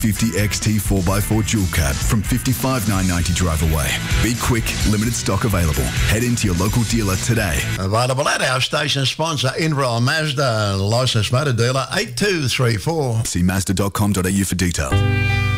50XT 4x4 dual cab from $55,990 drive away. Be quick, limited stock available. Head into your local dealer today. Available at our station sponsor, Inverell Mazda, licensed motor dealer 8234. See Mazda.com.au for detail.